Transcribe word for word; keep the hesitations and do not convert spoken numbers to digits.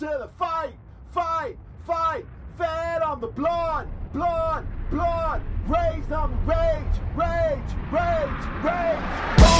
to the fight, fight, fight. Fed on the blood, blood, blood. Raised on the rage, rage, rage, rage.